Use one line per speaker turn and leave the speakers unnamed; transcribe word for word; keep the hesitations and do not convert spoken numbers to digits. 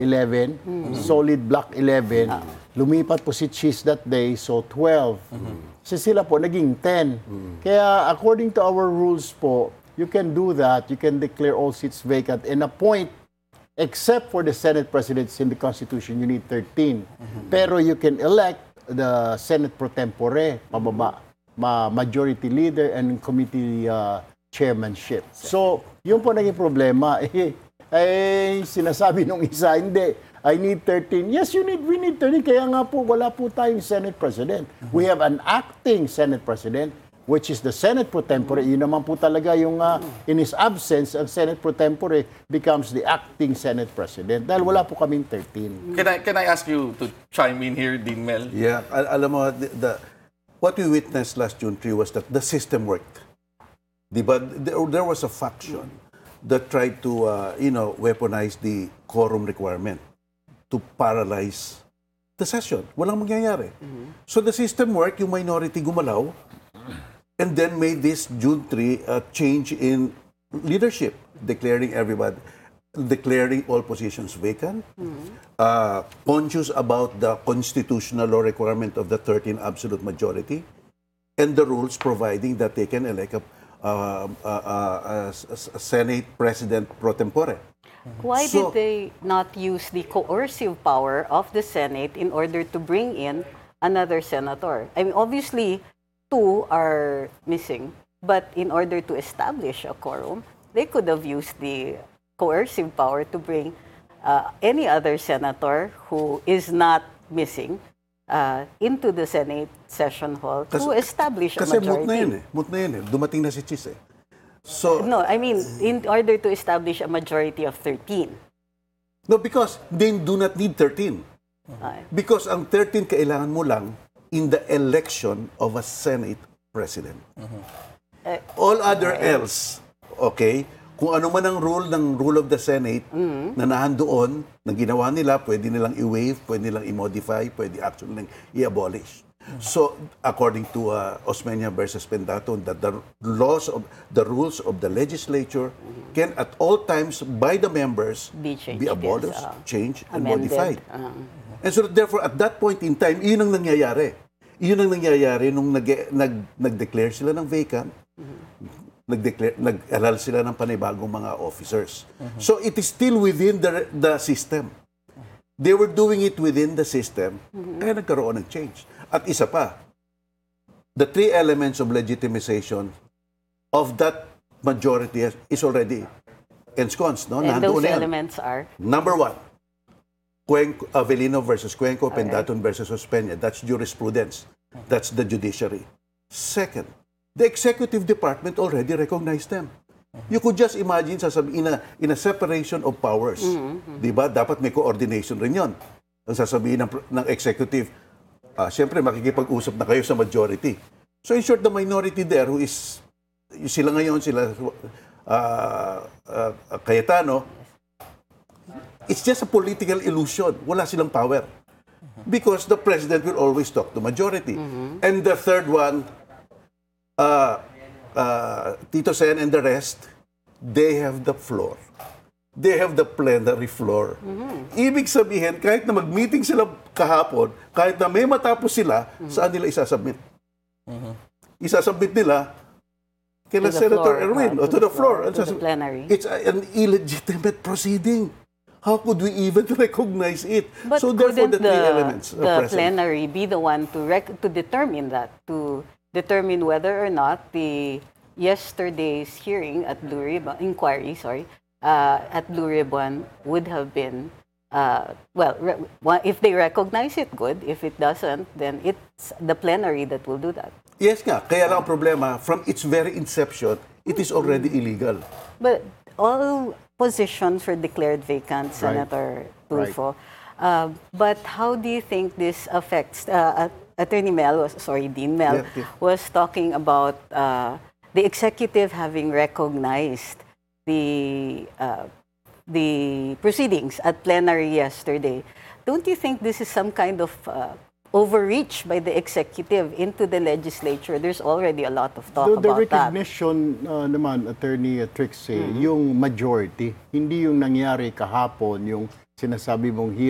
eleven, mm-hmm. solid block eleven. Ah. Lumipat po si Cheese that day, so twelve. Mm-hmm. So sila po naging ten. Mm-hmm. Kaya according to our rules po, you can do that. You can declare all seats vacant and appoint, except for the Senate presidents in the Constitution, you need thirteen. Mm-hmm. Pero you can elect the Senate pro tempore, pababa, ma majority leader and committee uh, chairmanship. So, yun po naging problema. Eh, eh, sinasabi nung isa, hindi, I need thirteen. Yes, you need, we need thirteen. Kaya nga po, wala po tayong Senate President. Mm-hmm. We have an acting Senate President, which is the Senate pro tempore. Yun naman po talaga yung, uh, in his absence, ang Senate pro tempore becomes the acting Senate President. Dahil wala po kaming thirteen.
Can I, can I ask you to chime in here, Dean Mel?
Yeah, al alam mo, the, the, what we witnessed last June three was that the system worked. Diba? There, there was a faction that tried to, uh, you know, weaponize the quorum requirement to paralyze the session. Walang mangyayari. Mm-hmm. So the system worked, yung minority gumalaw, and then made this June third a uh, change in leadership, declaring everybody, declaring all positions vacant, mm-hmm. uh, conscious about the constitutional law requirement of the thirteen absolute majority, and the rules providing that they can elect a Uh, uh, uh, uh, Senate President pro tempore.
Why
so,
did they not use the coercive power of the Senate in order to bring in another senator? I mean, obviously, two are missing, but in order to establish a quorum, they could have used the coercive power to bring uh, any other senator who is not missing Uh, into the Senate session hall kasi, to establish a majority.
Kasi moot na yun eh. Moot na yun eh. Dumating na si Cheese eh. So,
no, I mean, in order to establish a majority of thirteen.
No, because they do not need thirteen. Uh, because ang thirteen kailangan mo lang in the election of a Senate President. Uh-huh. uh, All other uh, else, okay, kung ano man ang rule ng rule of the Senate mm-hmm. na nahandoon, na ginawa nila, pwede nilang i-waive, pwede nilang i-modify, pwede actually nilang i-abolish. Mm-hmm. So, according to uh, Osmeña versus Pendaton, that the laws of the rules of the legislature mm-hmm. can at all times by the members
be, changed,
be abolished,
yes, uh,
changed, and
amended.
modified.
Uh-huh.
And so, therefore, at that point in time, iyon ang nangyayari. Iyon ang nangyayari nung nag- nag- nag-declare sila ng vacant, mm-hmm. nag-declare, nag-aral sila ng panibagong mga officers. Uh-huh. So it is still within the the system. They were doing it within the system, uh-huh. kaya nagkaroon ng change. At isa pa, the three elements of legitimization of that majority is already ensconced. No?
And
Nandoon
those
yan.
elements are?
Number one, Cuenco, Avellino versus Cuenco, okay. Pendaton versus Osmeña. That's jurisprudence. That's the judiciary. Second, the executive department already recognized them. You could just imagine, sasabihin, in a, in a separation of powers. Mm-hmm. Diba? Dapat may coordination rin yun. Ang sasabihin ng, ng executive, uh, siyempre makikipag-usap na kayo sa majority. So in short, the minority there who is, sila ngayon, sila uh, uh, Cayetano, it's just a political illusion. Wala silang power. Because the president will always talk to majority. Mm-hmm. And the third one, Uh, uh, Tito Sen and the rest, they have the floor. They have the plenary floor. Mm-hmm. Ibig sabihin, kahit na mag-meeting sila kahapon, kahit na may matapos sila, mm-hmm. saan nila isasubmit? Mm-hmm. Isasubmit nila kila Senator floor, Erwin, uh, or to, to the, the floor. floor.
To the plenary.
It's an illegitimate proceeding. How could we even recognize it?
But
so therefore, the, the three elements
the plenary be the one to rec to determine that, to determine whether or not the yesterday's hearing at Blue Ribbon, inquiry, sorry, uh, at Blue Ribbon would have been, uh, well, re if they recognize it, good. If it doesn't, then it's the plenary that will do that.
Yes nga, kaya lang ang problema, from its very inception, it is already illegal.
But all positions were declared vacant, Senator right. Tulfo. Right. Uh, but how do you think this affects, uh, Attorney Mel, was, sorry, Dean Mel, yeah, yeah. was talking about uh, the executive having recognized the uh, the proceedings at plenary yesterday. Don't you think this is some kind of uh, overreach by the executive into the legislature? There's already a lot of talk
the, the
about that.
The recognition uh, naman, Attorney Trixie, mm-hmm. yung majority, hindi yung nangyari kahapon, yung sinasabi mong